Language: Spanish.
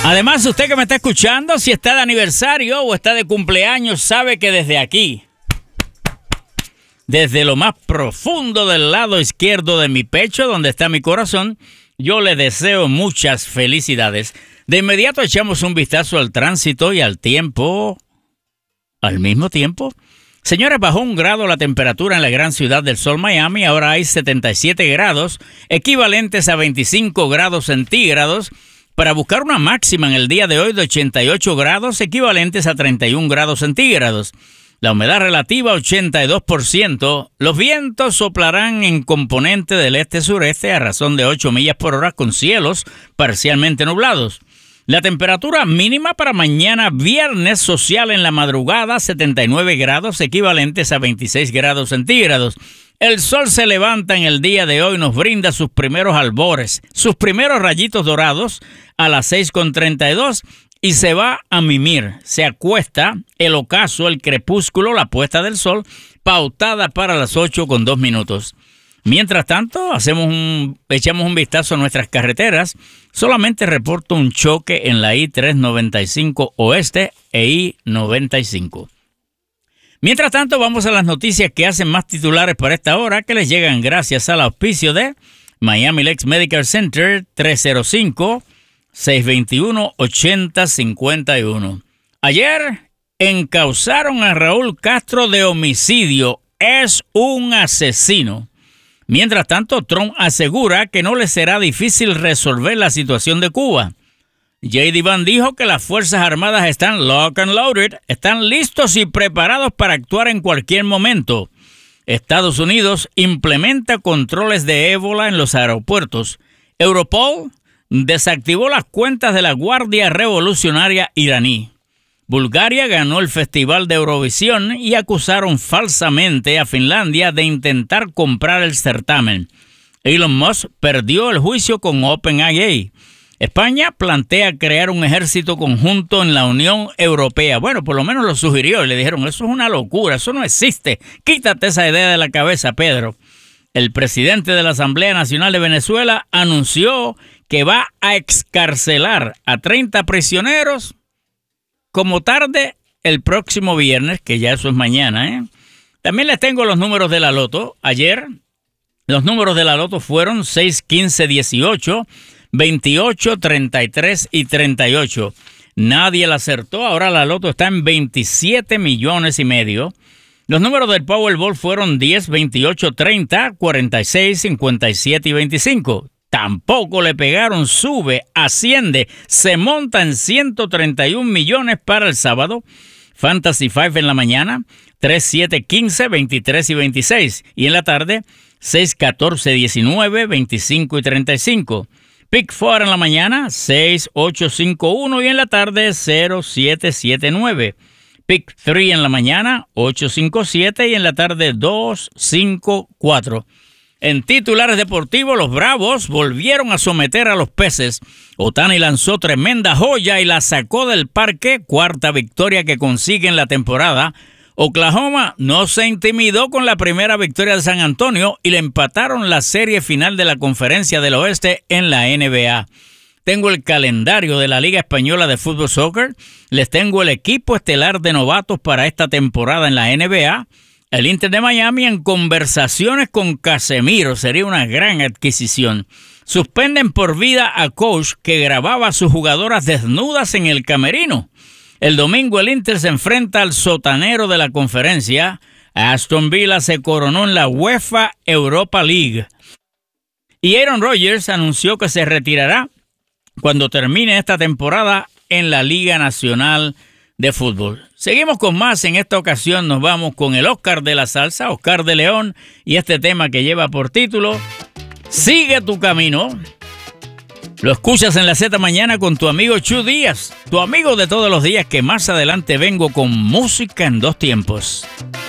Además, usted que me está escuchando, si está de aniversario o está de cumpleaños, sabe que desde aquí, desde lo más profundo del lado izquierdo de mi pecho, donde está mi corazón, yo le deseo muchas felicidades. De inmediato echamos un vistazo al tránsito y al tiempo al mismo tiempo. Señores, bajó 1 grado la temperatura en la gran ciudad del sol, Miami. Ahora hay 77 grados, equivalentes a 25 grados centígrados, para buscar una máxima en el día de hoy de 88 grados, equivalentes a 31 grados centígrados. La humedad relativa 82%. Los vientos soplarán en componente del este-sureste a razón de 8 millas por hora con cielos parcialmente nublados. La temperatura mínima para mañana viernes social en la madrugada 79 grados, equivalentes a 26 grados centígrados. El sol se levanta en el día de hoy, nos brinda sus primeros albores, sus primeros rayitos dorados a las 6:32 y se va a mimir. Se acuesta el ocaso, el crepúsculo, la puesta del sol, pautada para las 8:02. Mientras tanto, echamos un vistazo a nuestras carreteras. Solamente reporto un choque en la I-395 Oeste e I-95. Mientras tanto, vamos a las noticias que hacen más titulares para esta hora, que les llegan gracias al auspicio de Miami Lakes Medical Center, 305-621-8051. Ayer encausaron a Raúl Castro de homicidio. Es un asesino. Mientras tanto, Trump asegura que no le será difícil resolver la situación de Cuba. J.D. Vance dijo que las Fuerzas Armadas están lock and loaded, están listos y preparados para actuar en cualquier momento. Estados Unidos implementa controles de ébola en los aeropuertos. Europol desactivó las cuentas de la Guardia Revolucionaria iraní. Bulgaria ganó el Festival de Eurovisión y acusaron falsamente a Finlandia de intentar comprar el certamen. Elon Musk perdió el juicio con OpenAI. España plantea crear un ejército conjunto en la Unión Europea. Bueno, por lo menos lo sugirió y le dijeron, eso es una locura, eso no existe. Quítate esa idea de la cabeza, Pedro. El presidente de la Asamblea Nacional de Venezuela anunció que va a excarcelar a 30 prisioneros como tarde el próximo viernes, que ya eso es mañana. También les tengo los números de la loto. Ayer los números de la loto fueron 6, 15, 18... 28, 33 y 38. Nadie la acertó. Ahora la loto está en 27 millones y medio. Los números del Powerball fueron 10, 28, 30, 46, 57 y 25. Tampoco le pegaron. Sube, asciende, se monta en 131 millones para el sábado. Fantasy 5 en la mañana, 3, 7, 15, 23 y 26. Y en la tarde, 6, 14, 19, 25 y 35. Pick 4 en la mañana, 6, 8, 5, 1 y en la tarde 0, 7, 7, 9. Pick 3 en la mañana, 8, 5, 7 y en la tarde 2, 5, 4. En titulares deportivos, los Bravos volvieron a someter a los Peces. Ohtani lanzó tremenda joya y la sacó del parque, 4ª victoria que consigue en la temporada. Oklahoma no se intimidó con la primera victoria de San Antonio y le empataron la serie final de la Conferencia del Oeste en la NBA. Tengo el calendario de la Liga Española de Fútbol Soccer. Les tengo el equipo estelar de novatos para esta temporada en la NBA. El Inter de Miami en conversaciones con Casemiro. Sería una gran adquisición. Suspenden por vida a coach que grababa a sus jugadoras desnudas en el camerino. El domingo el Inter se enfrenta al sotanero de la conferencia. Aston Villa se coronó en la UEFA Europa League. Y Aaron Rodgers anunció que se retirará cuando termine esta temporada en la Liga Nacional de Fútbol. Seguimos con más. En esta ocasión nos vamos con el Oscar de la salsa, Oscar de León, y este tema que lleva por título Sigue tu camino. Lo escuchas en la Z Mañana con tu amigo Chu Díaz, tu amigo de todos los días, que más adelante vengo con música en 2 tiempos.